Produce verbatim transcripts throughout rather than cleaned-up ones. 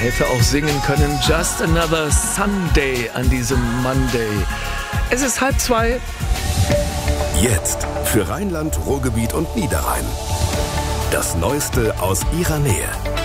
hätte auch singen können Just Another Sunday an diesem Monday. Es ist halb zwei. Jetzt für Rheinland, Ruhrgebiet und Niederrhein. Das Neueste aus ihrer Nähe.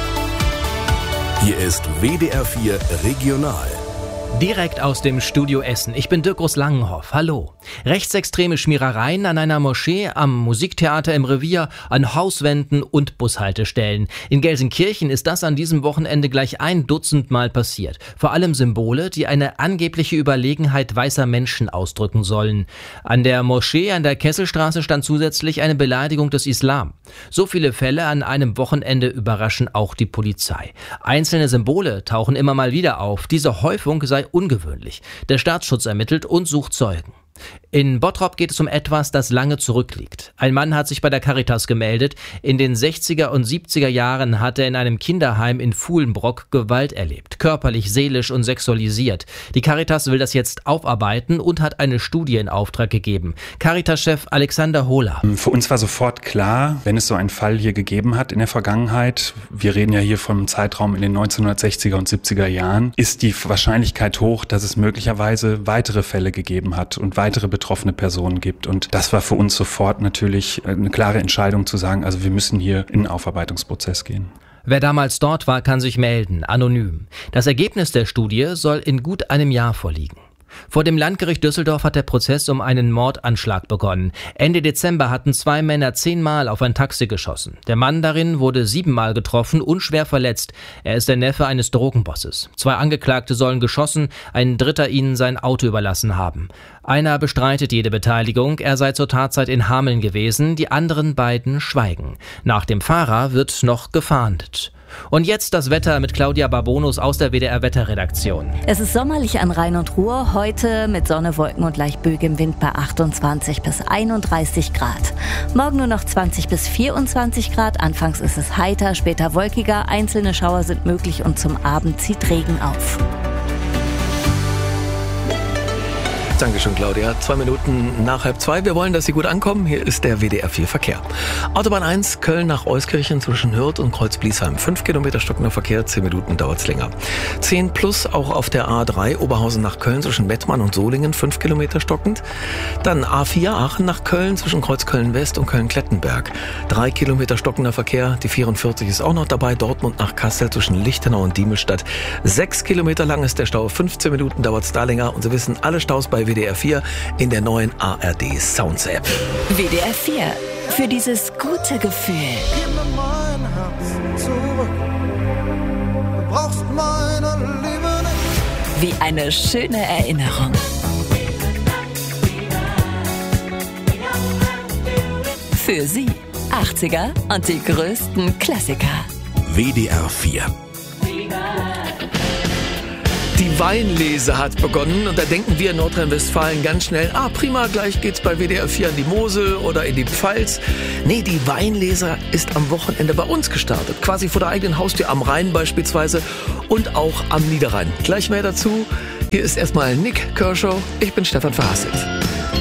Hier ist W D R vier Regional. Direkt aus dem Studio Essen. Ich bin Dirkus Langenhoff. Hallo. Rechtsextreme Schmierereien an einer Moschee, am Musiktheater im Revier, an Hauswänden und Bushaltestellen. In Gelsenkirchen ist das an diesem Wochenende gleich ein Dutzend Mal passiert. Vor allem Symbole, die eine angebliche Überlegenheit weißer Menschen ausdrücken sollen. An der Moschee an der Kesselstraße stand zusätzlich eine Beleidigung des Islam. So viele Fälle an einem Wochenende überraschen auch die Polizei. Einzelne Symbole tauchen immer mal wieder auf. Diese Häufung sei ungewöhnlich. Der Staatsschutz ermittelt und sucht Zeugen. In Bottrop geht es um etwas, das lange zurückliegt. Ein Mann hat sich bei der Caritas gemeldet. In den sechziger und siebziger Jahren hat er in einem Kinderheim in Fuhlenbrock Gewalt erlebt. Körperlich, seelisch und sexualisiert. Die Caritas will das jetzt aufarbeiten und hat eine Studie in Auftrag gegeben. Caritas-Chef Alexander Hohler. Für uns war sofort klar, wenn es so einen Fall hier gegeben hat in der Vergangenheit, wir reden ja hier vom Zeitraum in den neunzehnhundertsechziger und siebziger Jahren, ist die Wahrscheinlichkeit hoch, dass es möglicherweise weitere Fälle gegeben hat und weitere betroffene Personen gibt. Und das war für uns sofort natürlich eine klare Entscheidung zu sagen, also wir müssen hier in den Aufarbeitungsprozess gehen. Wer damals dort war, kann sich melden, anonym. Das Ergebnis der Studie soll in gut einem Jahr vorliegen. Vor dem Landgericht Düsseldorf hat der Prozess um einen Mordanschlag begonnen. Ende Dezember hatten zwei Männer zehnmal auf ein Taxi geschossen. Der Mann darin wurde siebenmal getroffen und schwer verletzt. Er ist der Neffe eines Drogenbosses. Zwei Angeklagte sollen geschossen, ein dritter ihnen sein Auto überlassen haben. Einer bestreitet jede Beteiligung, er sei zur Tatzeit in Hameln gewesen, die anderen beiden schweigen. Nach dem Fahrer wird noch gefahndet. Und jetzt das Wetter mit Claudia Barbonus aus der W D R-Wetterredaktion. Es ist sommerlich an Rhein und Ruhr, heute mit Sonne, Wolken und leicht böigem Wind bei achtundzwanzig bis einunddreißig Grad. Morgen nur noch zwanzig bis vierundzwanzig Grad, anfangs ist es heiter, später wolkiger, einzelne Schauer sind möglich und zum Abend zieht Regen auf. Dankeschön, Claudia. Zwei Minuten nach halb zwei. Wir wollen, dass Sie gut ankommen. Hier ist der W D R vier Verkehr. Autobahn eins, Köln nach Euskirchen zwischen Hürth und Kreuz-Bliesheim. Fünf Kilometer stockender Verkehr, zehn Minuten dauert's länger. zehn plus auch auf der A drei, Oberhausen nach Köln zwischen Mettmann und Solingen, fünf Kilometer stockend. Dann A vier, Aachen nach Köln zwischen Kreuz Köln-West und Köln-Klettenberg. drei Kilometer stockender Verkehr. Die vierundvierzig ist auch noch dabei. Dortmund nach Kassel zwischen Lichtenau und Diemelstadt. sechs Kilometer lang ist der Stau. fünfzehn Minuten dauert's da länger. Und Sie wissen, alle Staus bei W D R vier in der neuen A R D Sounds App. W D R vier. Für dieses gute Gefühl. Gib mir mein Herz zurück. Du brauchst meine Liebe nicht. Wie eine schöne Erinnerung. Für Sie achtziger und die größten Klassiker. W D R vier. Die Weinlese hat begonnen und da denken wir in Nordrhein-Westfalen ganz schnell, ah prima, gleich geht's bei W D R vier an die Mosel oder in die Pfalz. Nee, die Weinlese ist am Wochenende bei uns gestartet, quasi vor der eigenen Haustür am Rhein beispielsweise und auch am Niederrhein. Gleich mehr dazu. Hier ist erstmal Nick Kershaw, ich bin Stefan Verhasselt.